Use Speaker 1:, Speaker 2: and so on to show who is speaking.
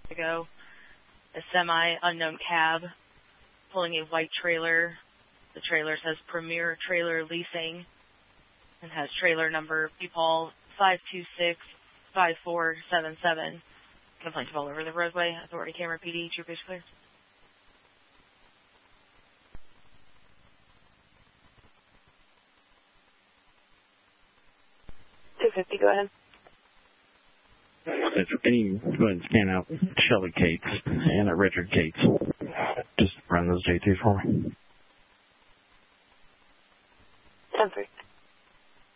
Speaker 1: ago. A semi unknown cab pulling a white trailer. The trailer says Premier Trailer Leasing and has trailer number PPAL 5265477. Complaints all over the roadway. Authority camera PD. Troopers clear.
Speaker 2: 250, go ahead.
Speaker 3: Can you go ahead and scan out Shelly Cates and Richard Cates? Just run those J2 for me.